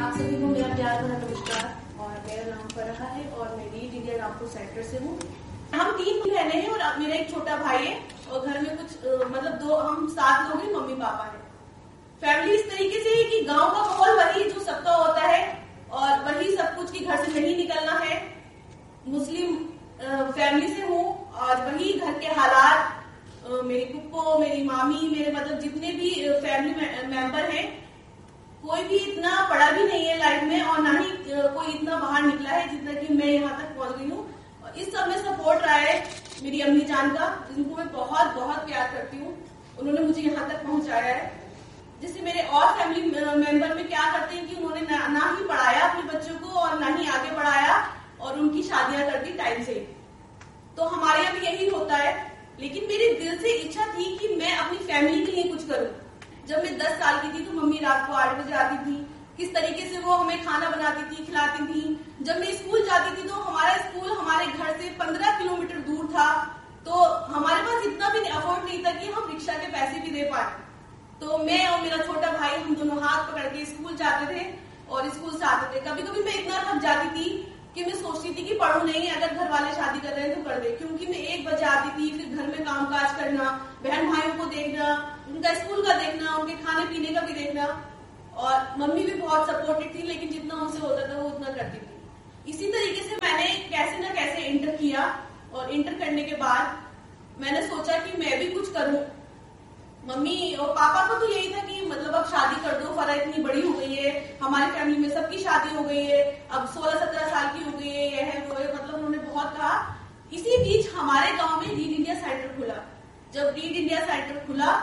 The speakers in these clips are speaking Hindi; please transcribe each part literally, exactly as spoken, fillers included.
आप सभी को मेरा प्यार भरा नमस्कार। और मेरा नाम फरहा है और मैं रीड इंडिया रामपुर सेक्टर से हूँ। हम तीन बहने हैं और मेरा एक छोटा भाई है और घर में कुछ मतलब दो हम सात लोग हैं, मम्मी पापा है। फैमिली इस तरीके से है कि गांव का माहौल वही जो सबका होता है और वही सब कुछ की घर से नहीं निकलना है। मुस्लिम फैमिली से हूँ और वही घर के हालात, मेरी पुप्पो, मेरी मामी, मेरे मतलब जितने भी फैमिली मेंबर हैं, कोई भी इतना पढ़ा भी नहीं है लाइफ में और ना ही कोई इतना बाहर निकला है जितना कि मैं यहाँ तक पहुंच गई हूँ। और इस सब में सपोर्ट रहा है मेरी अम्मी जान का, जिनको मैं बहुत बहुत प्यार करती हूँ। उन्होंने मुझे यहाँ तक पहुंचाया है। जैसे मेरे और फैमिली मेंबर में क्या करते हैं कि उन्होंने ना, ना ही पढ़ाया अपने बच्चों को और ना ही आगे बढ़ाया और उनकी शादियां कर दी टाइम से। तो हमारे यहाँ भी यही होता है। लेकिन मेरे दिल से इच्छा थी कि मैं अपनी फैमिली के लिए कुछ करूं। जब मैं दस साल की थी तो मम्मी रात को आठ बजे आती थी, किस तरीके से वो हमें खाना बनाती थी, खिलाती थी। जब मैं स्कूल जाती थी तो हमारा स्कूल हमारे घर से पंद्रह किलोमीटर दूर था, तो हमारे पास इतना भी अफोर्ड नहीं था कि हम रिक्शा के पैसे भी दे पाए। तो मैं और मेरा छोटा भाई हम दोनों हाथ पकड़ के स्कूल जाते थे और स्कूल से आते थे। कभी कभी मैं इतना थक जाती थी कि मैं सोचती थी कि पढ़ू नहीं, अगर घर वाले शादी कर रहे हैं तो कर दे, क्योंकि मैं एक बजे आती थी, फिर घर में काम काज करना, बहन भाइयों को देखना, उनका स्कूल का देखना, उनके खाने पीने का भी देखना। और मम्मी भी बहुत सपोर्टिव थी, लेकिन जितना उनसे होता था वो उतना करती थी। इसी तरीके से मैंने कैसे ना कैसे इंटर किया और इंटर करने के बाद मैंने सोचा कि मैं भी कुछ करूं। मम्मी और पापा को तो यही था कि मतलब अब शादी कर दो, फरा इतनी बड़ी हो गई है, हमारी फैमिली में सबकी शादी हो गई है, अब सोलह सत्रह साल की हो गई है, यह है वो है, मतलब उन्होंने बहुत कहा। इसी बीच हमारे गांव में रीड इंडिया सेंटर खुला। जब रीड इंडिया सेंटर खुला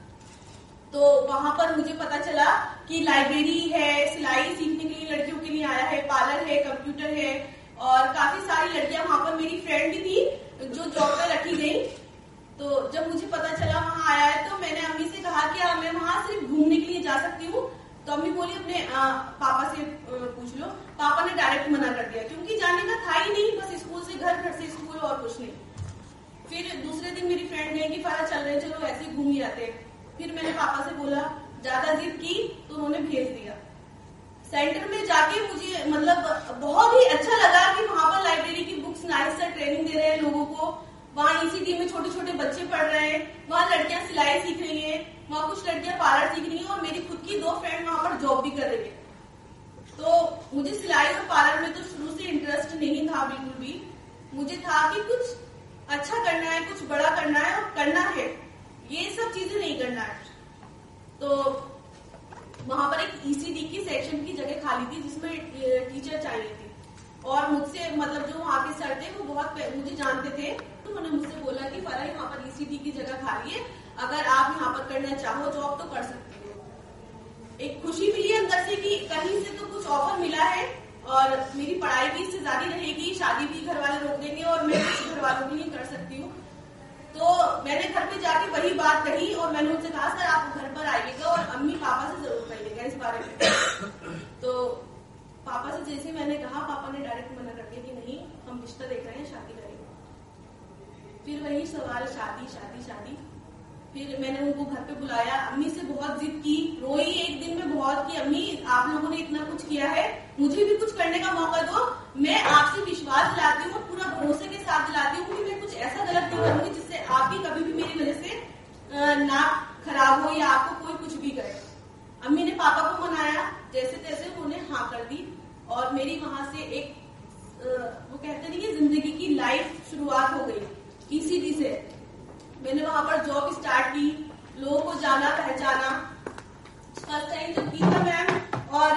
तो वहां पर मुझे पता चला कि लाइब्रेरी है, सिलाई सीखने के लिए लड़कियों के लिए आया है, पार्लर है, कंप्यूटर है और काफी सारी लड़कियां वहां पर मेरी फ्रेंड भी थी जो जॉब पे रखी गई। तो जब मुझे पता चला वहां आया है तो मैंने अम्मी से कहा कि मैं वहां सिर्फ घूमने के लिए जा सकती हूँ। तो अम्मी बोली अपने आ, पापा से पूछ लो। पापा ने डायरेक्ट मना कर दिया, क्योंकि जाने का था ही नहीं, बस स्कूल से घर, घर से स्कूल और कुछ नहीं। फिर दूसरे दिन मेरी फ्रेंड ने कि फारा चल रहे, चलो ऐसे घूम ही आते। फिर मैंने पापा से बोला, ज्यादा जिद की तो उन्होंने भेज दिया। सेंटर में जाके मुझे मतलब बहुत ही अच्छा लगा कि वहां पर लाइब्रेरी की बुक्स नाइस से ट्रेनिंग दे रहे हैं लोगों को। वहाँ ईसीडी में छोटे छोटे बच्चे पढ़ रहे हैं, वहाँ लड़कियां सिलाई सीख रही हैं, वहाँ कुछ लड़कियां पार्लर सीख रही हैं और मेरी खुद की दो फ्रेंड वहाँ पर जॉब भी कर रही है। तो मुझे सिलाई और पार्लर में तो शुरू से इंटरेस्ट नहीं था बिल्कुल भी। मुझे था कि कुछ अच्छा करना है, कुछ बड़ा करना है और करना है, ये सब चीजें नहीं करना है। तो वहां पर एक ईसीडी की सेक्शन की जगह खाली थी जिसमें टीचर चाहिए थी और मुझसे मतलब जो वहाँ के सर थे वो बहुत मुझे जानते थे। तो उन्होंने मुझसे बोला कि फरा यहाँ पर ईसीडी की जगह खाली है, अगर आप यहाँ पर करना चाहो जॉब तो कर सकते हो। एक खुशी मिली अंदर से कि कहीं से तो कुछ ऑफर मिला है और मेरी पढ़ाई भी इससे जारी रहेगी, शादी भी घर वाले रोक देंगे और मैं घर वालों के लिए कर सकती हूँ। तो मैंने घर पे जाके वही बात कही और मैंने उनसे कहा सर आप घर पर आइएगा और अम्मी पापा से जरूर कहिएगा इस बारे में। तो पापा से जैसे मैंने कहा, पापा ने डायरेक्ट मना कर दिया कि नहीं, हम रिश्ता देख रहे हैं, शादी करेंगे। फिर वही सवाल, शादी शादी शादी। फिर मैंने उनको घर पे बुलाया, अम्मी से बहुत जिद की, रोई एक दिन में बहुत कि अम्मी आप लोगों ने इतना कुछ किया है, मुझे भी कुछ करने का मौका दो। मैं आपसे विश्वास दिलाती हूँ, पूरा भरोसे के साथ दिलाती हूँ कि मैं कुछ ऐसा गलत नहीं करूंगी जिससे आपकी कभी भी मेरी वजह से नाक खराब हो या आपको कोई कुछ भी करे। अम्मी ने पापा को मनाया, जैसे तैसे उन्होंने हाँ कर दी और मेरी वहां से एक वो कहते नहीं कि जिंदगी की लाइफ शुरुआत हो गई ईसीडी से। मैंने वहां पर जॉब स्टार्ट की, लोगों को जाना पहचाना। फर्स्ट टाइम जब गीता मैम और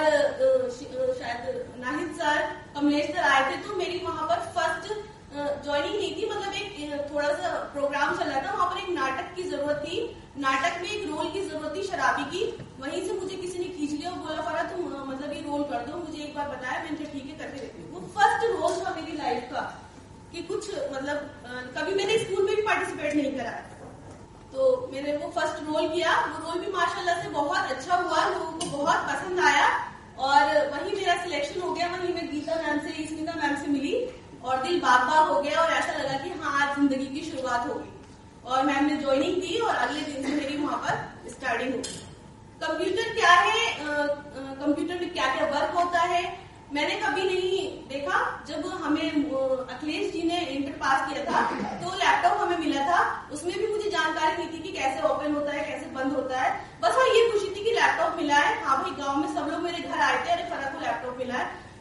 शायद नाहिद सर, कमलेश सर आए थे तो मेरी वहां पर फर्स्ट ज्वाइनिंग नहीं थी, मतलब एक थोड़ा सा प्रोग्राम चल रहा था, वहां पर एक नाटक की जरूरत थी, नाटक में एक रोल की जरूरत थी शराबी की। वहीं से मुझे किसी ने खींच लिया और बोला फरा तुम मतलब ये रोल कर दो, मुझे एक बार बताया, मैंने ठीक है करके देती हूँ। वो फर्स्ट रोल था मेरी लाइफ का कि कुछ मतलब कभी मैंने स्कूल में भी पार्टिसिपेट नहीं करा, तो मैंने वो फर्स्ट रोल किया। वो रोल भी माशाल्लाह से बहुत अच्छा हुआ, लोगों को बहुत पसंद आया और वही मेरा सिलेक्शन हो गया। वही मैं गीता मैम से, स्मिता मैम से मिली और दिल बाग बाग हो गया और ऐसा लगा कि हाँ आज जिंदगी की शुरुआत होगी। और मैम ने ज्वाइनिंग दी और अगले दिन से मेरी वहां पर स्टार्टिंग होगी। कंप्यूटर क्या है, कंप्यूटर में क्या क्या वर्क होता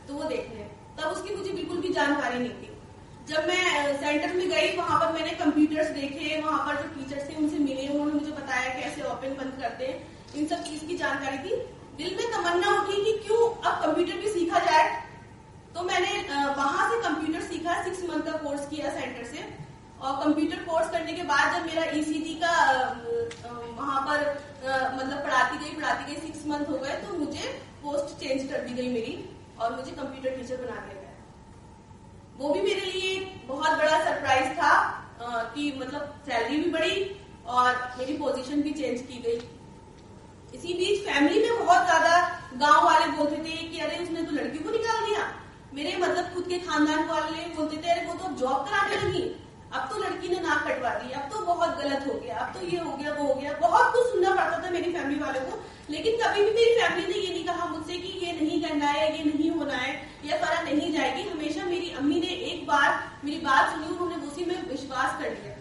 तो वो देख लें। तब उसकी मुझे बिल्कुल भी जानकारी नहीं थी। जब मैं सेंटर में गई, वहां पर मैंने कंप्यूटर्स देखे, वहां पर जो टीचर्स थे उनसे मिले, उन्होंने मुझे बताया कैसे ओपन बंद करते हैं, इन सब चीज की जानकारी थी। दिल में तमन्ना उठी कि क्यों अब कंप्यूटर भी सीखा जाए। तो मैंने वहां से कंप्यूटर सीखा, सिक्स मंथ का कोर्स किया सेंटर से। और कंप्यूटर कोर्स करने के बाद जब मेरा ईसीजी का वहां पर मतलब पढ़ाती गई पढ़ाती गई सिक्स मंथ हो गए, तो मुझे पोस्ट चेंज कर दी गई मेरी, और मुझे कंप्यूटर टीचर बना दिया गया। वो भी मेरे लिए बहुत बड़ा सरप्राइज था कि मतलब सैलरी भी बढ़ी और मेरी पोजीशन भी चेंज की गई। इसी बीच फैमिली में बहुत ज्यादा गांव वाले बोलते थे कि अरे उसने तो लड़की को निकाल दिया। मेरे मतलब खुद के खानदान वाले बोलते थे अरे वो तो जॉब कराने लगी, अब तो लड़की ने नाक कटवा दी, अब तो बहुत गलत हो गया, अब तो ये हो गया वो हो गया। बहुत कुछ सुनना पड़ता था मेरी फैमिली वालों को, लेकिन कभी भी मेरी फैमिली ने ये नहीं कहा मुझसे कि ये नहीं करना है, ये नहीं होना है, ये फरा नहीं जाएगी। हमेशा मेरी अम्मी ने एक बार मेरी बात सुनी, उन्होंने उसी में विश्वास कर लिया।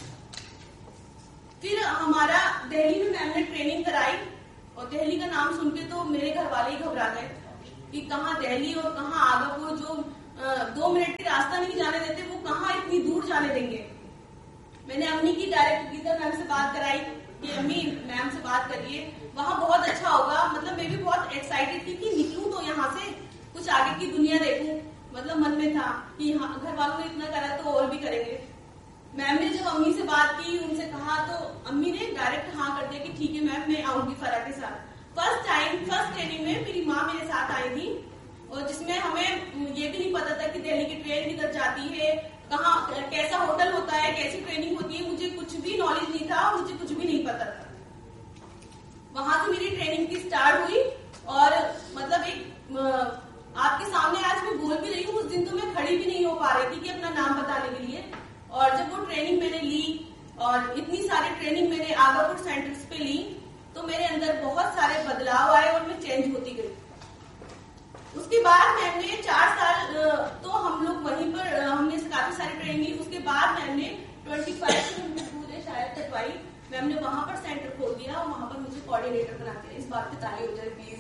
फिर हमारा दिल्ली में मैम ने ट्रेनिंग कराई, और दिल्ली का नाम सुन के तो मेरे घर वाले ही घबरा गए कि कहाँ दिल्ली और कहाँ आगरपुर, जो आ, दो मिनट की रास्ता नहीं जाने देते, वो कहाँ इतनी दूर जाने देंगे। मैंने अम्मी की डायरेक्ट गीता मैम से बात कराई कि अम्मी मैम से बात करिए, वहाँ बहुत अच्छा होगा। मतलब मैं भी बहुत एक्साइटेड थी कि निकलूं तो यहाँ से कुछ आगे की दुनिया देखूं। मतलब मन में था कि हाँ, घर वालों ने इतना करा तो और भी करेंगे। मैम ने जब अम्मी से बात की, उनसे कहा, तो अम्मी ने डायरेक्ट हाँ कर दिया कि ठीक है मैम, मैं आऊंगी फरा के साथ। फर्स्ट टाइम फर्स्ट ट्रेनिंग में मेरी माँ मेरे साथ आई थी, और जिसमें हमें ये भी नहीं पता था कि दिल्ली की ट्रेन किधर जाती है, कहाँ कैसा होटल होता है, कैसी ट्रेनिंग होती है, मुझे कुछ भी नॉलेज नहीं था, मुझे कुछ भी नहीं पता था। वहां से मेरी ट्रेनिंग की स्टार्ट हुई, और मतलब एक आपके सामने आज मैं बोल भी रही हूँ, उस दिन तो मैं खड़ी भी नहीं हो पा रही थी कि अपना नाम बताने के लिए। और जब वो ट्रेनिंग मैंने ली और इतनी सारी ट्रेनिंग मैंने आगरपुर सेंटर्स पे ली, तो मेरे अंदर बहुत सारे बदलाव आए और मैं चेंज होती गई। उसके बाद मैंने चार साल तो हम लोग वहीं पर हमने काफी सारी ट्रेनिंग ली। उसके बाद मैंने पच्चीस पूरे शायद कटवाई, मैम ने वहां पर सेंटर खोल दिया और वहां पर मुझे कोऑर्डिनेटर बना दिया। इस बात पे ताली हो जाए प्लीज।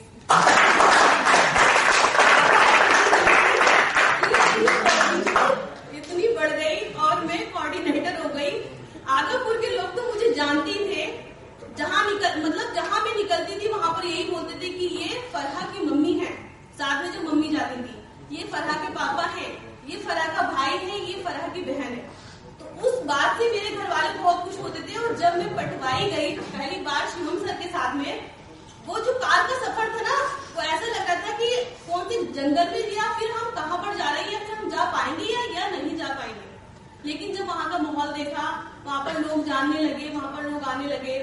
इतनी बढ़ गई और मैं कोऑर्डिनेटर हो गई। आगरपुर के लोग तो मुझे जानते थे, जहां निकल मतलब जहां मैं निकलती थी वहां पर यही बोलते थे कि ये फरहा की मम्मी है। साथ में जो मम्मी जाती थी, ये फरहा के पापा है, ये फरहा का भाई है, ये फरहा की बहन है। तो उस बात से मेरे घर वाले बहुत खुश होते थे। और जब मैं पटवाई गई पहली बार शिवम सर के साथ में, वो जो कार का सफर था ना, वो ऐसा लगा था कि कौन से जंगल में, या फिर हम कहाँ पर जा रहे हैं, या फिर हम जा पाएंगे या, या नहीं जा पाएंगे। लेकिन जब वहां का माहौल देखा, वहां पर लोग जानने लगे, वहां पर लोग आने लगे,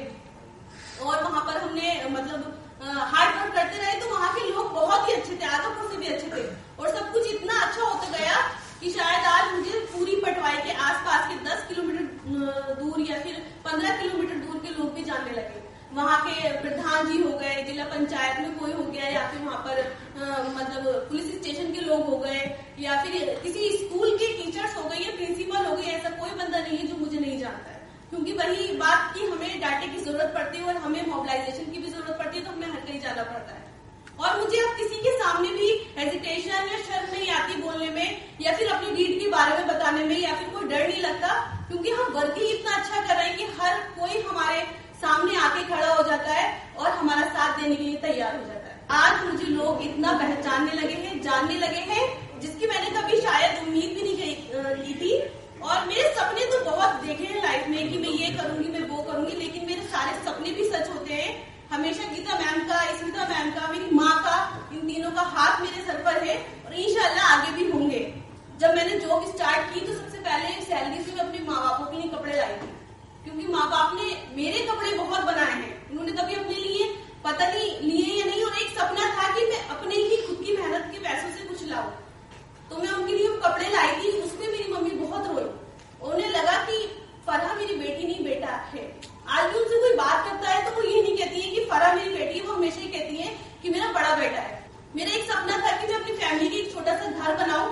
और वहां पर हमने मतलब हार्ड वर्क करते रहे, तो वहां के लोग बहुत ही अच्छे थे, आगरपुर से भी अच्छे थे। और सब कुछ इतना अच्छा होता गया कि शायद आज मुझे पूरी पटवाई के आसपास के दस किलोमीटर दूर या फिर पंद्रह किलोमीटर दूर के लोग भी जानने लगे। वहाँ के प्रधान जी हो गए, जिला पंचायत में कोई हो गया, या फिर वहाँ पर आ, मतलब पुलिस स्टेशन के लोग हो गए, या फिर किसी स्कूल के टीचर्स हो गए या प्रिंसिपल हो गए। ऐसा कोई बंदा नहीं है जो मुझे नहीं जानता है, क्योंकि वही बात की हमें डाटे की जरूरत पड़ती है और हमें मोबिलाइजेशन की भी जरूरत पड़ती है, तो हमें हर कहीं जाना पड़ता है। और मुझे अब किसी के सामने भी हेजिटेशन या शर्म नहीं आती बोलने में, या फिर अपनी डीड के बारे में बताने में, या फिर कोई डर नहीं लगता, क्योंकि हम वर्क ही इतना अच्छा कर रहे हैं कि हर कोई हमारे सामने आके खड़ा हो जाता है और हमारा साथ देने के लिए तैयार हो जाता है। आज मुझे लोग इतना पहचानने लगे हैं, जानने लगे हैं, जिसकी मैंने कभी शायद उम्मीद भी नहीं की थी। और मेरे सपने तो बहुत देखे हैं लाइफ में कि मैं ये करूंगी, मैं वो करूंगी, लेकिन मेरे सारे सपने भी सच होते हैं। हमेशा गीता मैम का, स्मिता मैम का, मेरी माँ का, इन तीनों का हाथ मेरे सर पर है, और इंशाल्लाह आगे भी होंगे। जब मैंने जॉब स्टार्ट की, तो सबसे पहले सैलरी से मैं अपने माँ बापों के लिए कपड़े लाई थी, क्योंकि माँ बाप ने मेरे कपड़े बहुत बनाए हैं। उन्होंने कभी अपने लिए पता नहीं लिए या नहीं, और एक सपना था कि मैं अपने ही खुद की मेहनत के पैसों से कुछ लाऊं, तो मैं उनके लिए कपड़े लाई थी। उसमें मेरी मम्मी बहुत रोई, उन्हें लगा कि फरहा मेरी बेटी नहीं बेटा है। आज भी उनसे कोई बात करता है तो वो ये नहीं कहती है कि फरहा मेरी बेटी है, वो हमेशा ही कहती है कि मेरा बड़ा बेटा है। मेरा एक सपना था कि मैं अपनी फैमिली के एक छोटा सा घर बनाऊं,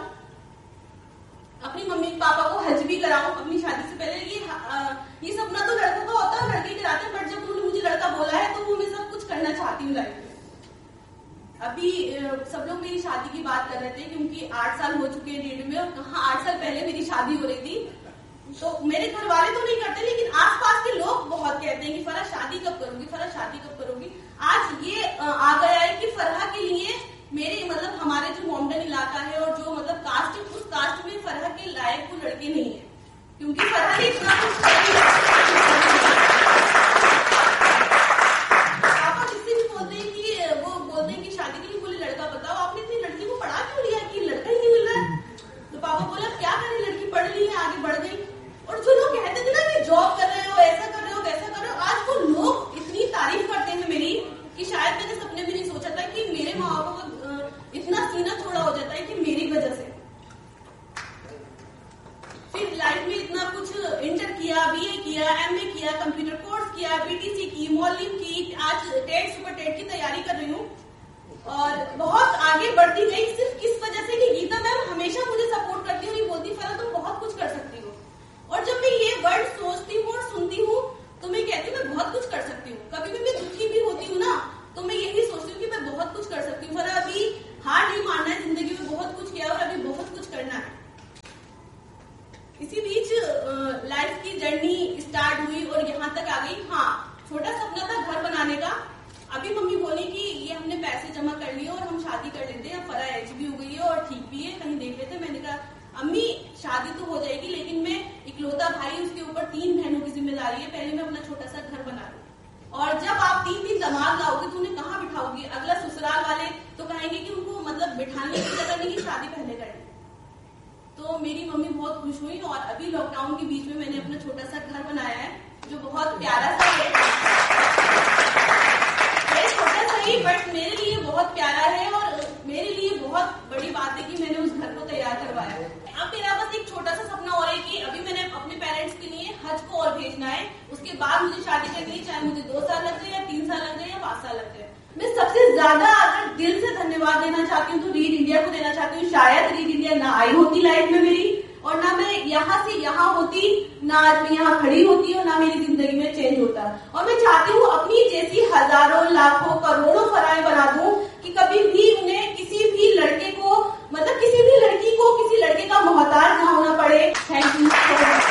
अपनी मम्मी पापा को हज भी कराऊं अपनी शादी से पहले। ये आ, ये सपना तो लड़कों का होता है, लड़के कराते हैं, बट जब उन्होंने मुझे लड़का बोला है तो वो मैं सब कुछ करना चाहती हूँ लाइफ में। अभी अभी सब लोग मेरी शादी की बात कर रहे थे क्योंकि आठ साल हो चुके हैं रेडियो में, और कहाँ आठ साल पहले मेरी शादी हो रही थी। तो मेरे घर वाले तो नहीं करते, लेकिन आसपास के लोग बहुत कहते हैं कि फरहा शादी कब करोगी, फरहा शादी कब करोगी। आज ये आ गया है कि फरहा के लिए मेरे मतलब हमारे जो मोमडन इलाका है और जो मतलब कास्ट है, उस कास्ट में फरहा के लायक कोई लड़के नहीं है, क्योंकि फरहा ने इतना कुछ पापा जिससे भी बोलते हैं कि वो बोलते हैं कि शादी के लिए बोले लड़का बताओ, आपने इतनी लड़की को पढ़ा क्यों लिया कि लड़का ही नहीं मिल रहा है। तो पापा बोला क्या करें, लड़की पढ़ ली है, आगे बढ़ गई। और जो लोग कहते थे ना कि जॉब कर रहे हो, ऐसा कर रहे हो, वैसा कर रहे हो, आज वो लोग इतनी तारीफ करते हैं मेरी कि शायद मैंने सपने में नहीं सोचा था कि मेरे माँ बापों का इतना सीना थोड़ा हो जाता है कि मेरी वजह से। फिर लाइफ में इतना कुछ इंटर किया, बीए किया, एमए किया, कंप्यूटर कोर्स किया, बीटीसी की, मॉडलिंग की, आज टेट सुपर टेट की तैयारी कर रही हूँ और बहुत आगे बढ़ती गई सिर्फ इस वजह से कि गीता मैम हमेशा मुझे सपोर्ट करती हूँ, बोलती फरहा तुम बहुत कुछ कर सकती हो। और जब मैं ये वर्ड सोचती हूँ और सुनती हूँ तो मैं कहती हूँ मैं बहुत कुछ कर सकती हूँ। कभी भी मैं दुखी भी होती हूँ ना तो मैं यही सोचती हूँ कि मैं बहुत कुछ कर सकती हूँ। फरहा अभी हार नहीं मानना है, जिंदगी में बहुत कुछ किया और अभी बहुत कुछ करना है। इसी बीच लाइफ की जर्नी स्टार्ट हुई और यहाँ तक आ गई। हाँ, छोटा सपना था घर बनाने का। अभी मम्मी बोली कि ये हमने पैसे जमा कर लिए और हम शादी कर लेते हैं। फरहा एच भी हो गई है और ठीक भी है, कहीं देख लेते। मैंने कहा अम्मी शादी तो हो जाएगी, लेकिन मैं इकलौता भाई, उसके ऊपर तीन बहनों की जिम्मेदारी है, पहले मैं अपना छोटा सा घर बना लूं। और जब आप तीन तीन दामाद लाओगे तो उन्हें कहाँ बिठाओगे? अगला ससुराल वाले तो कहेंगे कि उनको मतलब बिठाने की जगह नहीं, शादी पहले करनी। तो मेरी मम्मी बहुत खुश हुई और अभी लॉकडाउन के बीच में मैंने अपना छोटा सा घर बनाया है जो बहुत प्यारा सा है। छोटा सा ही बट मेरे लिए बहुत प्यारा है और मेरे लिए बहुत बड़ी बात है कि मैंने उस घर को तैयार करवाया है। अब मेरा बस एक छोटा सा सपना और है कि अभी मैंने अपने पेरेंट्स के लिए हज को और भेजना है, उसके बाद मुझे शादी करनी है, चाहे मुझे दो साल लग जाए या तीन साल लग जाए या पांच साल लग जाए। मैं सबसे ज्यादा अगर दिल से धन्यवाद देना चाहती हूँ तो रीड इंडिया को देना चाहती हूँ। शायद रीड इंडिया ना आई होती लाइफ में मेरी, और ना मैं यहाँ से यहाँ होती, ना आज मैं यहाँ खड़ी होती और ना मेरी जिंदगी में चेंज होता। और मैं चाहती हूँ अपनी जैसी हजारों लाखों करोड़ों फरहाएं बना दूं कि कभी भी उन्हें किसी भी लड़के को मतलब किसी भी लड़की को किसी लड़के का मोहताज ना होना पड़े। Thank you.